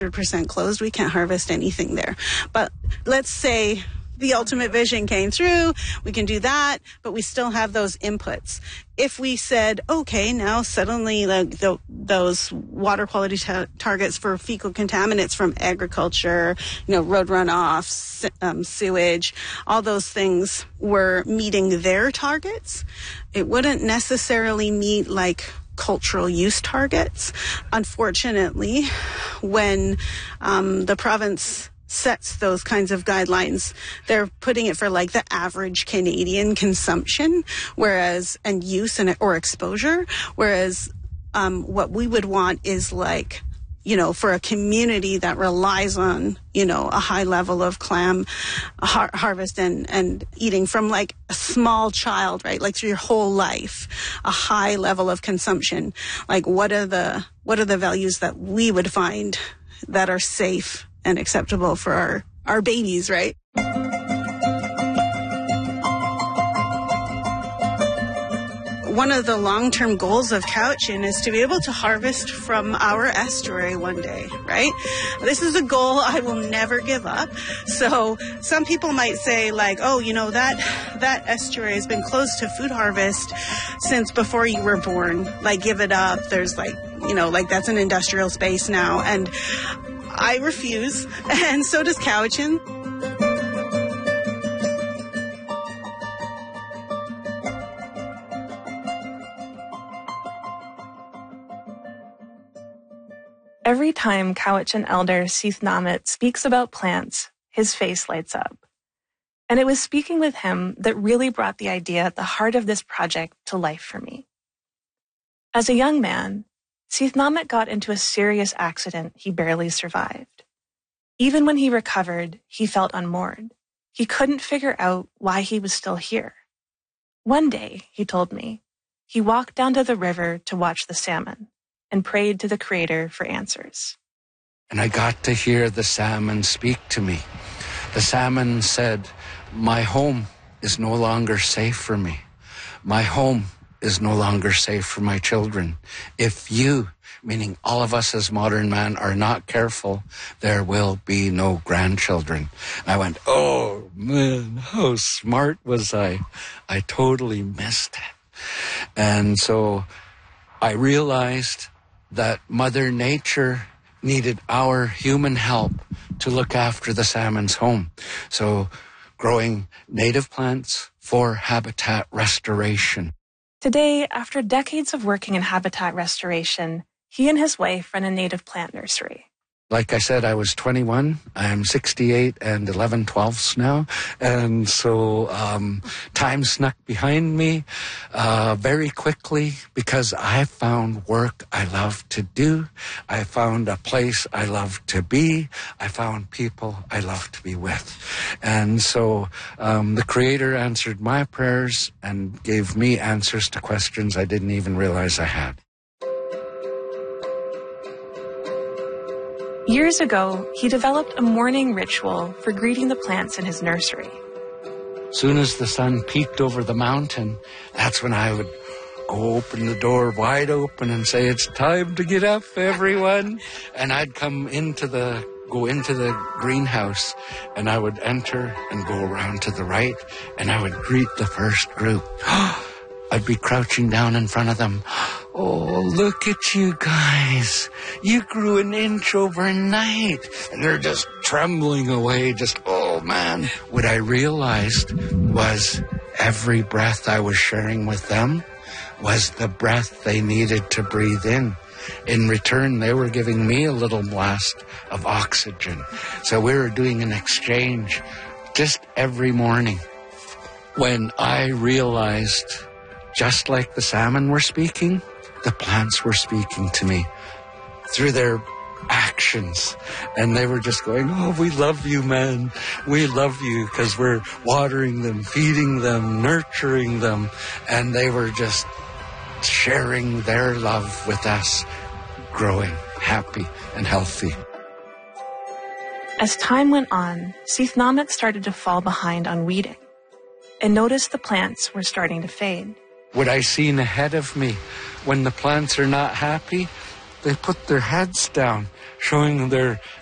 100% closed. We can't harvest anything there. But let's say the ultimate vision came through, we can do that, but we still have those inputs. If we said, okay, now suddenly those water quality targets for fecal contaminants from agriculture, road runoff, sewage, all those things were meeting their targets, it wouldn't necessarily meet cultural use targets. Unfortunately, when the province sets those kinds of guidelines, they're putting it for the average Canadian consumption, and use or exposure, whereas what we would want is for a community that relies on, a high level of clam harvest and eating from a small child, right? Through your whole life, a high level of consumption. What are the values that we would find that are safe and acceptable for our babies, right? One of the long-term goals of Cowichan is to be able to harvest from our estuary one day, right? This is a goal I will never give up. So some people might say that estuary has been closed to food harvest since before you were born. Give it up. There's that's an industrial space now. And I refuse, and so does Cowichan. Every time Cowichan elder Seith Namit speaks about plants, his face lights up. And it was speaking with him that really brought the idea at the heart of this project to life for me. As a young man, Seith Namit got into a serious accident he barely survived. Even when he recovered, he felt unmoored. He couldn't figure out why he was still here. One day, he told me, he walked down to the river to watch the salmon and prayed to the Creator for answers. And I got to hear the salmon speak to me. The salmon said, "My home is no longer safe for me. My home is no longer safe for my children. If you," meaning all of us as modern man, "are not careful, there will be no grandchildren." I went, oh man, how smart was I? I totally missed it. And so I realized that Mother Nature needed our human help to look after the salmon's home. So growing native plants for habitat restoration. Today, after decades of working in habitat restoration, he and his wife run a native plant nursery. Like I said, I was 21. I'm 68 and 11/12 now. And so time snuck behind me very quickly because I found work I love to do. I found a place I love to be. I found people I love to be with. And so the Creator answered my prayers and gave me answers to questions I didn't even realize I had. Years ago, he developed a morning ritual for greeting the plants in his nursery. Soon as the sun peeked over the mountain, that's when I would go open the door wide open and say, "It's time to get up, everyone." And I'd go into the greenhouse, and I would enter and go around to the right, and I would greet the first group. I'd be crouching down in front of them. "Oh, look at you guys. You grew an inch overnight." And they're just trembling away, oh man. What I realized was every breath I was sharing with them was the breath they needed to breathe in. In return, they were giving me a little blast of oxygen. So we were doing an exchange just every morning. When I realized, just like the salmon were speaking, the plants were speaking to me through their actions. And they were just going, "Oh, we love you, man. We love you," because we're watering them, feeding them, nurturing them. And they were just sharing their love with us, growing happy and healthy. As time went on, Seith Namit started to fall behind on weeding and noticed the plants were starting to fade. What I seen ahead of me, when the plants are not happy, they put their heads down, showing their